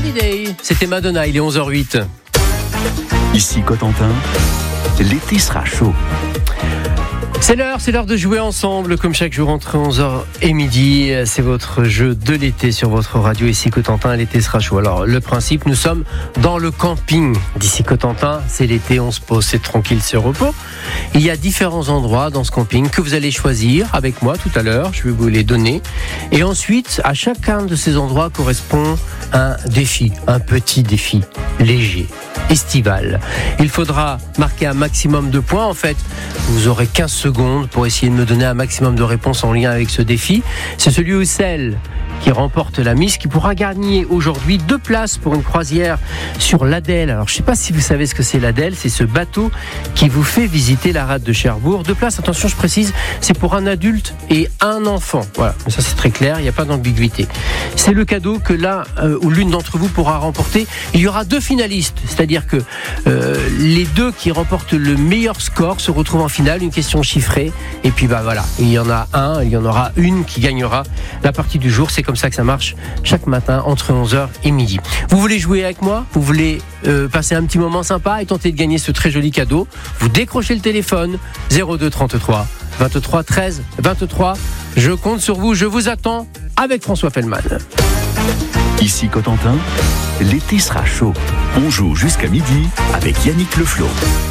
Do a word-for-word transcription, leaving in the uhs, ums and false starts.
Holiday. C'était Madonna, il est onze heures zéro huit. Ici Cotentin, l'été sera chaud. C'est l'heure, c'est l'heure de jouer ensemble, comme chaque jour entre onze heures et midi. C'est votre jeu de l'été sur votre radio ici Cotentin. L'été sera chaud. Alors, le principe, nous sommes dans le camping d'ici Cotentin. C'est l'été, on se pose, c'est tranquille, c'est repos. Il y a différents endroits dans ce camping que vous allez choisir avec moi tout à l'heure. Je vais vous les donner. Et ensuite, à chacun de ces endroits correspond un défi, un petit défi léger, estival. Il faudra marquer un maximum de points. En fait, vous aurez quinze secondes pour essayer de me donner un maximum de réponses en lien avec ce défi. C'est celui ou celle qui remporte la mise, qui pourra gagner aujourd'hui deux places pour une croisière sur l'Adèle. Alors, je ne sais pas si vous savez ce que c'est l'Adèle, c'est ce bateau qui vous fait visiter la rade de Cherbourg. Deux places, attention, je précise, c'est pour un adulte et un enfant. Voilà, mais ça c'est très clair, il n'y a pas d'ambiguïté. C'est le cadeau que l'un euh, ou l'une d'entre vous pourra remporter. Il y aura deux finalistes, c'est-à-dire que euh, les deux qui remportent le meilleur score se retrouvent en finale, une question chiffrée, et puis bah voilà, il y en a un, il y en aura une qui gagnera la partie du jour. C'est comme ça que ça marche chaque matin entre onze heures et midi. Vous voulez jouer avec moi? Vous voulez euh, passer un petit moment sympa et tenter de gagner ce très joli cadeau? Vous décrochez le téléphone zéro deux trente-trois vingt-trois treize vingt-trois. Je compte sur vous, je vous attends avec François Fellman. Ici Cotentin, l'été sera chaud. On joue jusqu'à midi avec Yannick Leflot.